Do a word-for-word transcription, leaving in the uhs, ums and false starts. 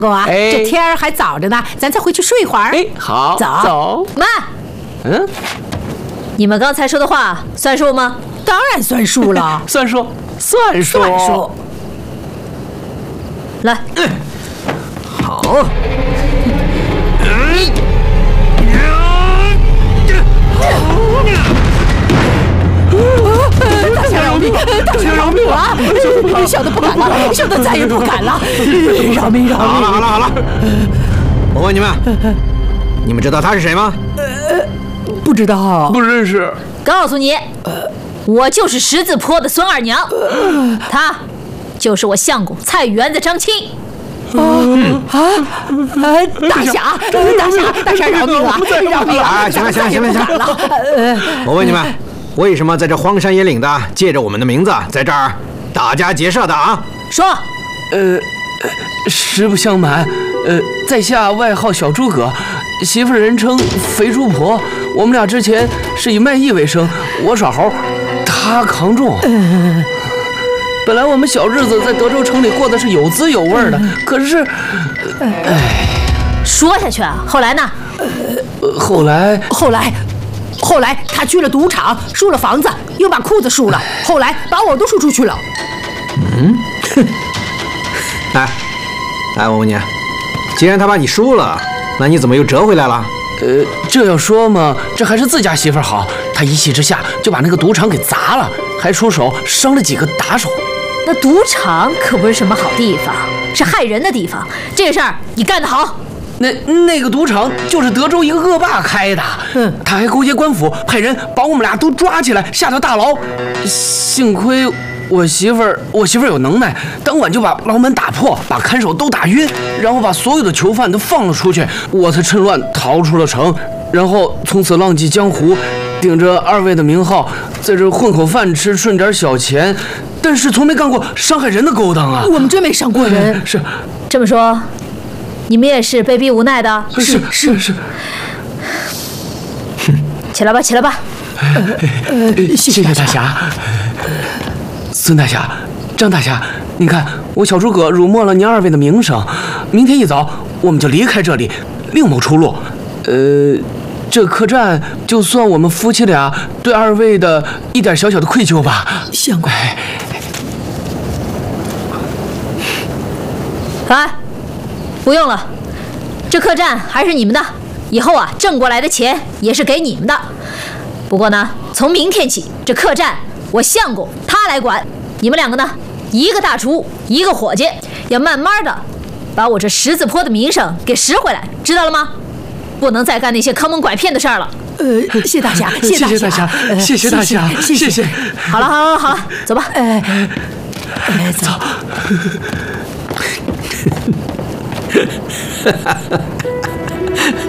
狗啊， 哎、 这天儿还早着呢，咱再回去睡会儿。 哎，好， 走走。 慢， 嗯， 你们刚才说的话算数吗？ 当然算数了， 算数，算数， 算数。 来， 嗯、好。 大侠饶命！大侠饶命啊！小的不敢了，小的再也不敢了。饶命！饶命！ 好了好了好了，我问你们，你们知道他是谁吗？ 呃，不知道， 不认识。 告诉你，我就是十字坡的孙二娘，她就是我相公菜园子张青。 啊啊！大侠，大侠，大侠饶命啊！饶命啊！ 行了行了行了行了，我问你们。为什么在这荒山野岭的，借着我们的名字在这儿打家劫舍的啊？ 说， 呃，实不相瞒，呃，在下外号小诸葛，媳妇人称肥猪婆。我们俩之前是以卖艺为生，我耍猴，他扛重。呃、本来我们小日子在德州城里过的是有滋有味的，可是， 哎，说下去啊。后来呢？ 呃，后来， 后来。后来他去了赌场，输了房子，又把裤子输了，后来把我都输出去了。 嗯，哎，哎，我问你，既然他把你输了，那你怎么又折回来了？ 呃，这要说嘛，这还是自家媳妇好，他一气之下就把那个赌场给砸了，还出手伤了几个打手。 那赌场可不是什么好地方，是害人的地方。这个事儿你干得好。 那那个赌场就是德州一个恶霸开的，嗯，他还勾结官府，派人把我们俩都抓起来，下到大牢。幸亏我媳妇儿，我媳妇儿有能耐，当晚就把牢门打破，把看守都打晕，然后把所有的囚犯都放了出去，我才趁乱逃出了城，然后从此浪迹江湖，顶着二位的名号，在这混口饭吃，顺点小钱，但是从没干过伤害人的勾当啊！ 我们真没伤过人。 是这么说。你们也是被逼无奈的， 是是是。 起来吧，起来吧。 呃呃，谢谢大侠。孙大侠，张大侠，你看我小诸葛辱没了您二位的名声，明天一早我们就离开这里，另谋出路。呃，这客栈就算我们夫妻俩对二位的一点小小的愧疚吧。 相公， 来。不用了，这客栈还是你们的，以后啊挣过来的钱也是给你们的。不过呢，从明天起，这客栈我相公他来管，你们两个呢，一个大厨，一个伙计，要慢慢的把我这十字坡的名声给拾回来，知道了吗？不能再干那些坑蒙拐骗的事儿了。 呃，谢大侠，谢大侠， 谢谢大侠，谢谢。谢谢好了，好了，好了，走吧。 哎，哎，走。 哈哈哈哈。